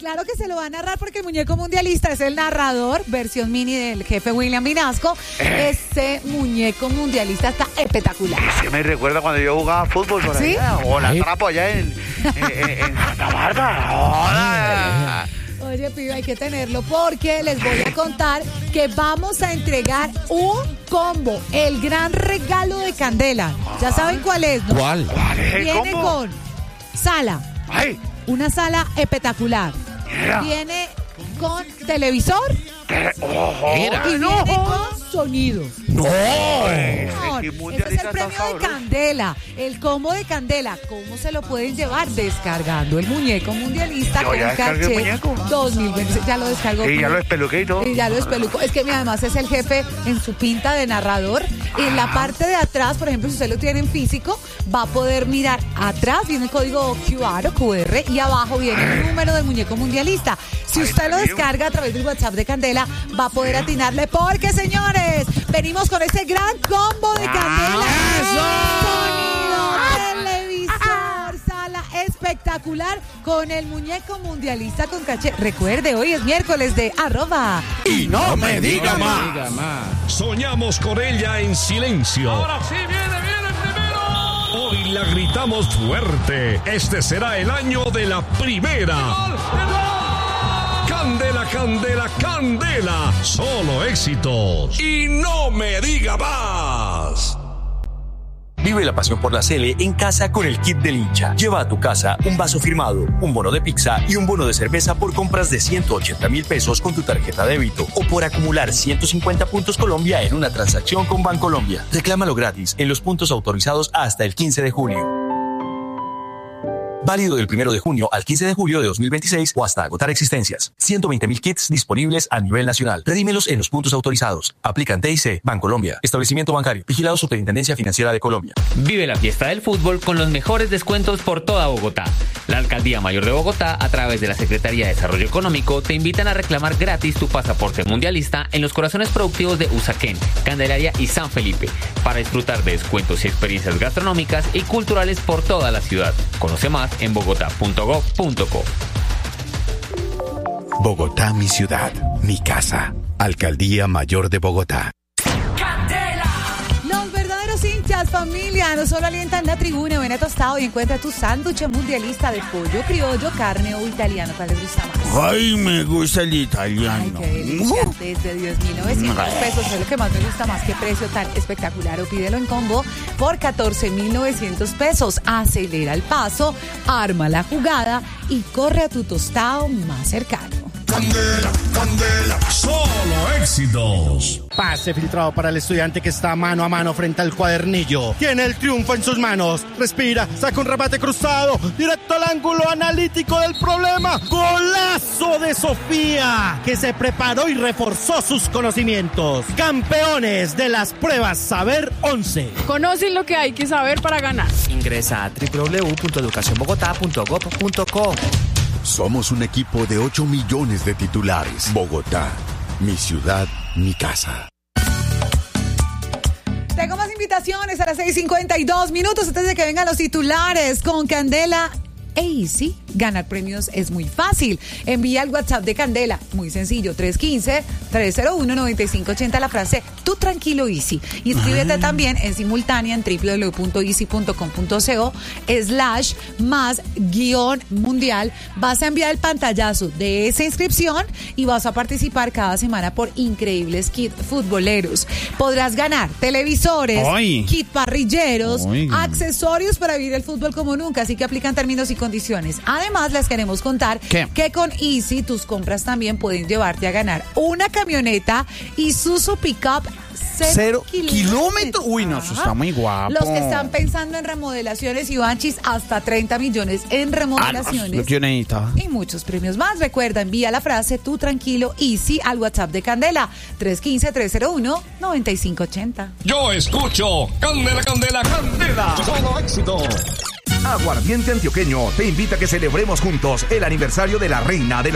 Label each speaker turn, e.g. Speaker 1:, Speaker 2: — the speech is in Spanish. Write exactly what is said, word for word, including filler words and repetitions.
Speaker 1: Claro que se lo va a narrar porque el muñeco mundialista es el narrador, versión mini del jefe William Vinasco. Eh. Este muñeco mundialista está espectacular.
Speaker 2: Es que me recuerda cuando yo jugaba fútbol por
Speaker 1: ¿Sí?
Speaker 2: allá, o la trapo allá en, en, en, en Santa Marta.
Speaker 1: Oye, pibe, hay que tenerlo porque les voy a contar que vamos a entregar un combo, el gran regalo de Candela. ¿Ya saben cuál es, no?
Speaker 3: ¿Cuál?
Speaker 2: ¿Cuál es el
Speaker 1: Viene
Speaker 2: combo?
Speaker 1: con sala.
Speaker 2: Ay.
Speaker 1: Una sala espectacular.
Speaker 2: Mira.
Speaker 1: Viene con televisor.
Speaker 2: Ojo.
Speaker 3: Mira.
Speaker 1: Y
Speaker 2: No.
Speaker 1: viene con sonido.
Speaker 3: ¡No!
Speaker 2: Ay,
Speaker 1: Señor,
Speaker 2: qué
Speaker 1: ese es
Speaker 2: mundialista
Speaker 1: el premio
Speaker 2: está
Speaker 1: de
Speaker 2: sabroso.
Speaker 1: Candela, el combo de Candela. ¿Cómo se lo pueden llevar? Descargando el muñeco mundialista
Speaker 2: Yo
Speaker 1: con
Speaker 2: ya descargué el
Speaker 1: Caché
Speaker 2: muñeco.
Speaker 1: dos mil veinte. Ya lo descargó.
Speaker 2: Sí, ya lo espeluqué y todo.
Speaker 1: Y ya lo despelucó. Es que mi, además es el jefe en su pinta de narrador. En la parte de atrás, por ejemplo, si usted lo tiene en físico, va a poder mirar atrás, viene el código Q R o Q R y abajo viene el número del muñeco mundialista. Si usted lo descarga a través del WhatsApp de Candela, va a poder atinarle porque, señores, venimos con ese gran combo de Candela. Sonido, televisor, sala espectacular con el muñeco mundialista con Caché. Recuerde, hoy es miércoles de arroba.
Speaker 3: Y no me diga más.
Speaker 4: Soñamos con ella en silencio.
Speaker 5: Ahora sí, viene, viene primero.
Speaker 4: Hoy la gritamos fuerte. Este será el año de la primera.
Speaker 5: ¡Gol! ¡Gol!
Speaker 4: Candela, Candela, Candela. Solo éxitos. Y no me diga más.
Speaker 6: Vive la pasión por la Sele en casa con el kit del hincha. Lleva a tu casa un vaso firmado, un bono de pizza y un bono de cerveza por compras de ciento ochenta mil pesos con tu tarjeta débito o por acumular ciento cincuenta puntos Colombia en una transacción con Bancolombia. Reclámalo gratis en los puntos autorizados hasta el quince de junio. Válido del primero de junio al quince de julio de dos mil veintiséis o hasta agotar existencias. ciento veinte mil kits disponibles a nivel nacional. Redímelos en los puntos autorizados. Aplican T I C, Bancolombia, Establecimiento Bancario, vigilado Superintendencia Financiera de Colombia.
Speaker 7: Vive la fiesta del fútbol con los mejores descuentos por toda Bogotá. La Alcaldía Mayor de Bogotá, a través de la Secretaría de Desarrollo Económico, te invitan a reclamar gratis tu pasaporte mundialista en los corazones productivos de Usaquén, Candelaria y San Felipe, para disfrutar de descuentos y experiencias gastronómicas y culturales por toda la ciudad. Conoce más en bogotá punto gov punto co.
Speaker 8: Bogotá, mi ciudad, mi casa. Alcaldía Mayor de Bogotá.
Speaker 1: Los verdaderos hinchas, familia, no solo alientan la tribuna, ven a Tostado y encuentra tu sándwich mundialista de pollo, criollo, carne o italiano. ¿Cuál les gusta más?
Speaker 3: Ay, me gusta el
Speaker 1: Ay,
Speaker 3: italiano.
Speaker 1: qué delicia. Desde diez mil novecientos pesos es lo que más me gusta más. Qué precio tan espectacular. O pídelo en combo por catorce mil novecientos pesos. Acelera el paso, arma la jugada y corre a tu Tostado más cercano.
Speaker 4: Candela, Candela. Solo éxitos.
Speaker 9: Pase filtrado para el estudiante que está mano a mano frente al cuadernillo. Tiene el triunfo en sus manos. Respira, saca un remate cruzado. Directo al ángulo analítico del problema. Golazo de Sofía, que se preparó y reforzó sus conocimientos. Campeones de las pruebas Saber once.
Speaker 10: Conocen lo que hay que saber para ganar.
Speaker 11: Ingresa a doble u doble u doble u punto educación bogotá punto gov punto co.
Speaker 8: Somos un equipo de ocho millones de titulares. Bogotá, mi ciudad, mi casa.
Speaker 1: Tengo más invitaciones a las seis cincuenta y dos minutos antes de que vengan los titulares con Candela e Easy. Ganar premios es muy fácil. Envía al WhatsApp de Candela, muy sencillo, tres uno cinco, tres cero uno, nueve cinco ocho cero la frase "Tú tranquilo Easy". Y escríbete ah. también en simultánea en doble u doble u doble u punto easy punto com punto co slash más guión mundial. Vas a enviar el pantallazo de esa inscripción y vas a participar cada semana por increíbles kits futboleros. Podrás ganar televisores,
Speaker 3: Ay.
Speaker 1: kit parrilleros,
Speaker 3: Oiga.
Speaker 1: accesorios para vivir el fútbol como nunca. Así que aplican términos y condiciones. Además, les queremos contar
Speaker 3: ¿Qué?
Speaker 1: que con Easy tus compras también pueden llevarte a ganar una camioneta Isuzu Pickup cero,
Speaker 3: Cero
Speaker 1: kilómetros.
Speaker 3: kilómetros. Uy, no, eso está muy guapo.
Speaker 1: Los que están pensando en remodelaciones y banchis, hasta treinta millones en remodelaciones.
Speaker 3: Ah, no, lo que yo necesitaba.
Speaker 1: Y muchos premios más. Recuerda, envía la frase "Tú tranquilo Easy" al WhatsApp de Candela, tres uno cinco, tres cero uno, nueve cinco ocho cero.
Speaker 4: Yo escucho Candela, Candela, Candela. Solo éxitos.
Speaker 12: Aguardiente Antioqueño te invita a que celebremos juntos el aniversario de la reina de la